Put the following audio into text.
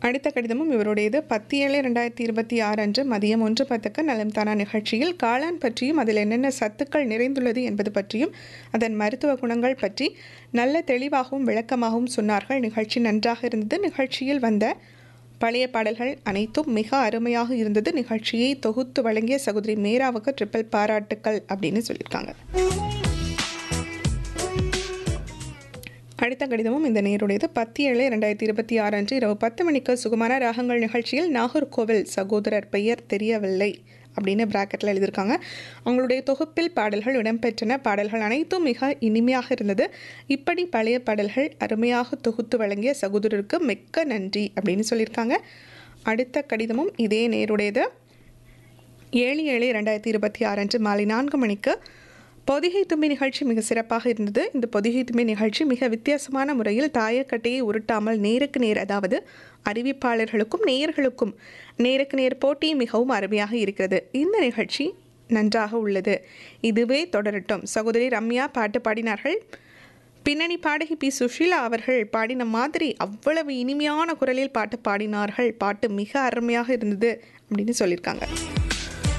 அடுத்த கடிதமும் இவருடையது. 10/7/2026 அன்று மதியம் 1:10க்கு நலம் தானா நிகழ்ச்சியில் காளான் பற்றியும் அதில் என்னென்ன சத்துக்கள் நிறைந்துள்ளது என்பது பற்றியும் அதன் மருத்துவ குணங்கள் பற்றி நல்ல தெளிவாகவும் விளக்கமாகவும் சொன்னார்கள். நிகழ்ச்சி நன்றாக இருந்தது. நிகழ்ச்சியில் வந்த பழைய பாடல்கள் அனைத்தும் மிக அருமையாக இருந்தது. நிகழ்ச்சியை தொகுத்து வழங்கிய சகோதரி மேராவுக்கு ட்ரிபிள் பாராட்டுக்கள் அப்படின்னு சொல்லியிருக்காங்க. அடுத்த கடிதமும் இந்த நேருடையது. 10/7/2026 அன்று இரவு 10 மணிக்கு சுகமான ராகங்கள் நிகழ்ச்சியில் நாகர்கோவில் சகோதரர் பெயர் தெரியவில்லை அப்படின்னு பிராக்கெட்டில் எழுதியிருக்காங்க. அவங்களுடைய தொகுப்பில் பாடல்கள் இடம்பெற்றன. பாடல்கள் அனைத்தும் மிக இனிமையாக இருந்தது. இப்படி பழைய பாடல்கள் அருமையாக தொகுத்து வழங்கிய சகோதரருக்கு மிக்க நன்றி அப்படின்னு சொல்லியிருக்காங்க. அடுத்த கடிதமும் இதே நேருடையது. 7/7/2026 அன்று மாலை 4 மணிக்கு பொதிகை தும்பி நிகழ்ச்சி மிக சிறப்பாக இருந்தது. இந்த பொதிகை தும்பி நிகழ்ச்சி மிக வித்தியாசமான முறையில் தாயக்கட்டையை உருட்டாமல் நேருக்கு நேர், அதாவது அறிவிப்பாளர்களுக்கும் நேயர்களுக்கும் நேருக்கு நேர் போட்டி மிகவும் அருமையாக இருக்கிறது. இந்த நிகழ்ச்சி நன்றாக உள்ளது. இதுவே தொடரட்டும். சகோதரி ரம்யா பாட்டு பாடினார்கள். பின்னணி பாடகி பி சுஷீலா அவர்கள் பாடின மாதிரி அவ்வளவு இனிமையான குரலில் பாட்டு பாடினார்கள். பாட்டு மிக அருமையாக இருந்தது அப்படின்னு சொல்லியிருக்காங்க.